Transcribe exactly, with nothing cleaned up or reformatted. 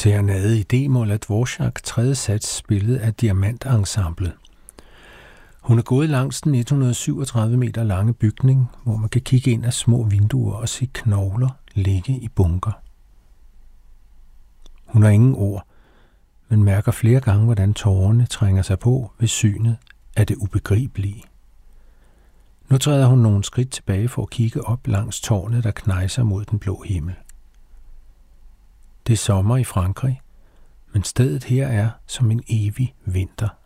Serenade i D-mol af Dvorak, tredje sats, spillet af Diamantensemblet. Hun er gået langs den et hundrede og syvogtredive meter lange bygning, hvor man kan kigge ind af små vinduer og se knogler ligge i bunker. Hun har ingen ord, men mærker flere gange, hvordan tårerne trænger sig på ved synet af det ubegribelige. Nu træder hun nogle skridt tilbage for at kigge op langs tårnet, der knejser mod den blå himmel. Det er sommer i Frankrig, men stedet her er som en evig vinter.